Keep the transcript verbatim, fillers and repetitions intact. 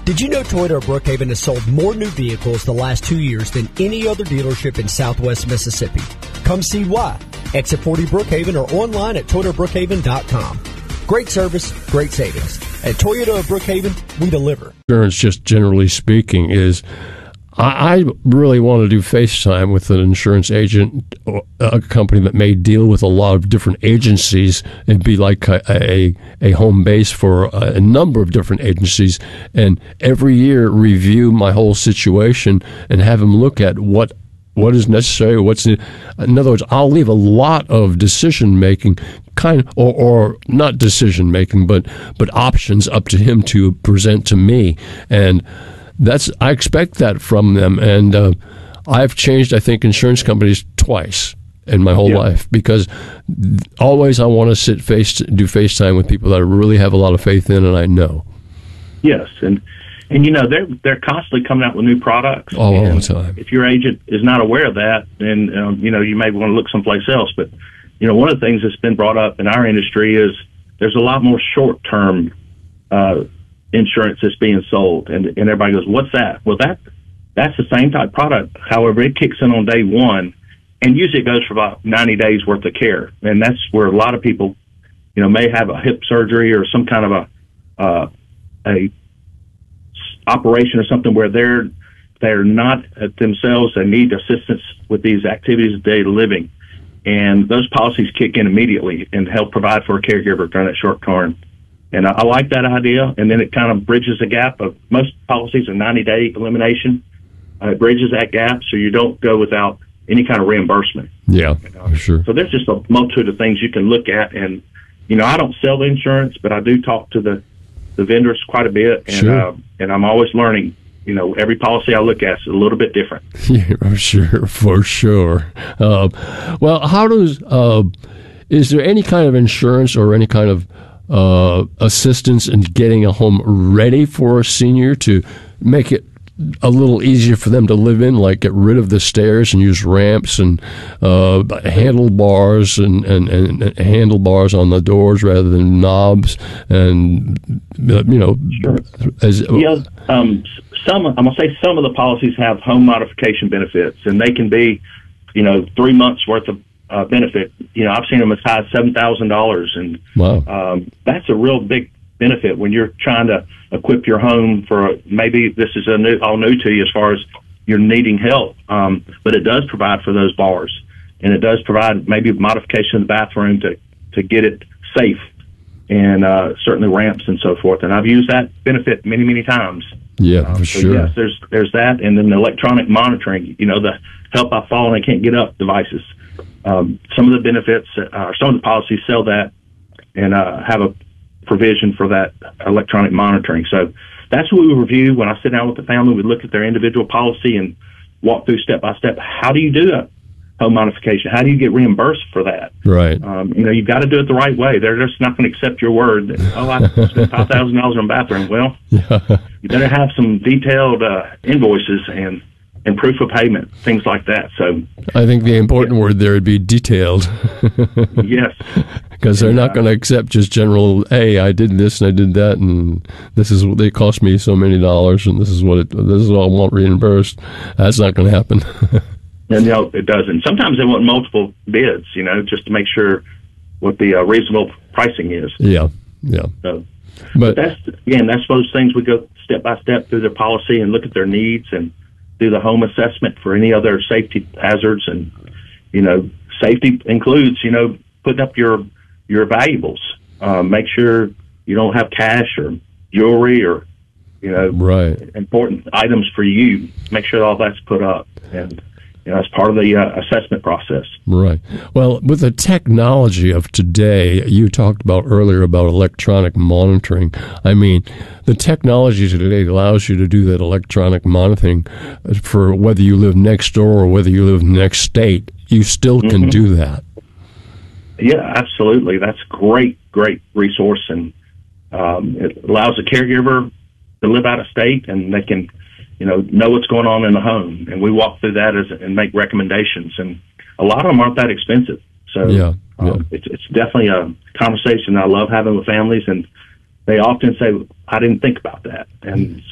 Did you know Toyota of Brookhaven has sold more new vehicles the last two years than any other dealership in Southwest Mississippi? Come see why. Exit forty Brookhaven or online at toyota brookhaven dot com. Great service, great savings. At Toyota of Brookhaven, we deliver. Insurance, just generally speaking, is I, I really want to do FaceTime with an insurance agent, a company that may deal with a lot of different agencies and be like a, a, a home base for a, a number of different agencies, and every year review my whole situation and have them look at what what is necessary, what's in, in other words, I'll leave a lot of decision making, kind of, or, or not decision making, but but options up to him to present to me, and that's I expect that from them. And uh, I've changed, I think, insurance companies twice in my whole yeah. life because always I want to sit face do FaceTime with people that I really have a lot of faith in, and I know. Yes, and. And, you know, they're they're constantly coming out with new products. All, all the time. If your agent is not aware of that, then, um, you know, you may want to look someplace else. But, you know, one of the things that's been brought up in our industry is there's a lot more short-term uh, insurance that's being sold. And, and everybody goes, what's that? Well, that that's the same type product. However, it kicks in on day one, and usually it goes for about ninety days worth of care. And that's where a lot of people, you know, may have a hip surgery or some kind of a uh, a operation or something where they're they're not themselves. They need assistance with these activities of daily living, and those policies kick in immediately and help provide for a caregiver during that short term. And I, I like that idea. And then it kind of bridges the gap of most policies are ninety day elimination. Uh, it bridges that gap so you don't go without any kind of reimbursement. Yeah, you know? Sure. So there's just a multitude of things you can look at. And you know, I don't sell the insurance, but I do talk to the the vendors quite a bit, and sure. uh, and I'm always learning. You know, every policy I look at is a little bit different. Yeah, sure, for sure. Uh, well, how does uh, is there any kind of insurance or any kind of uh, assistance in getting a home ready for a senior to make it a little easier for them to live in, like get rid of the stairs and use ramps and uh, handlebars and, and, and handlebars on the doors rather than knobs, and you know, sure. as, yeah, um, some I'm gonna say some of the policies have home modification benefits, and they can be, you know, three months worth of uh, benefit. You know, I've seen them as high as seven thousand dollars, and wow. um, that's a real big benefit when you're trying to equip your home for maybe this is a new, all new to you as far as you're needing help, um, but it does provide for those bars, and it does provide maybe modification of the bathroom to, to get it safe, and uh, certainly ramps and so forth. And I've used that benefit many, many times. Yeah, um, for so sure. Yes, there's there's that, and then the electronic monitoring. You know, the help I fall and I can't get up devices. Um, some of the benefits, uh, some of the policies sell that and uh, have a provision for that electronic monitoring. So that's what we review when I sit down with the family. We look at their individual policy and walk through step by step. How do you do a home modification? How do you get reimbursed for that? Right. Um, you know, you've got to do it the right way. They're just not going to accept your word that, oh, I spent five thousand dollars on a bathroom. Well, yeah. You better have some detailed uh, invoices and and proof of payment, things like that. So I think the important yeah. word there would be detailed. Yes. Because they're not going to accept just general, hey, I did this and I did that, and this is what they cost me so many dollars, and this is what it, this is what I want reimbursed. That's not going to happen. And no, it doesn't. Sometimes they want multiple bids, you know, just to make sure what the uh, reasonable pricing is. Yeah, yeah. So, but, but that's again, that's those things we go step by step through their policy and look at their needs and do the home assessment for any other safety hazards. And you know, safety includes, you know, putting up your your valuables. Uh, make sure you don't have cash or jewelry or, you know, right. important items for you. Make sure all that's put up, and you know, as part of the uh, assessment process. Right. Well, with the technology of today, you talked about earlier about electronic monitoring. I mean, the technology today allows you to do that electronic monitoring for whether you live next door or whether you live next state. You still can mm-hmm. do that. Yeah, absolutely. That's a great, great resource, and um, it allows the caregiver to live out of state, and they can, you know, know what's going on in the home. And we walk through that as and make recommendations, and a lot of them aren't that expensive. So yeah, yeah. Um, it's, it's definitely a conversation I love having with families, and they often say, I didn't think about that. And